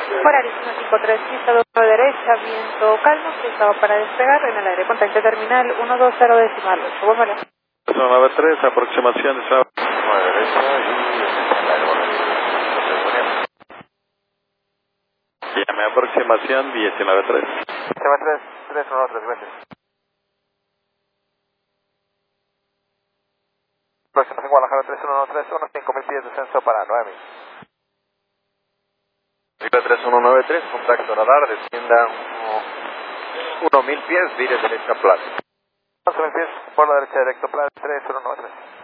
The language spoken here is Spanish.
Horario 153, pista 2 derecha, viento calmo, estado para despegar en el aire, contacto terminal 120.8, buen vuelo. 193, aproximación de esa 9 derecha y en el aire. llame aproximación 193. Tema 313, gracias. Próxima en Guadalajara 31131, 5000 pies de descenso para 9000. 3193, contacto radar, descienda 1000 pies, vire derecha plaza. 11.000 pies, por la derecha directo plaza 3193.